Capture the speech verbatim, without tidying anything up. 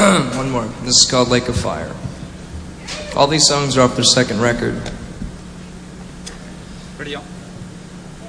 One more. This is called Lake of Fire. All these songs are off their second record. Ready, y'all?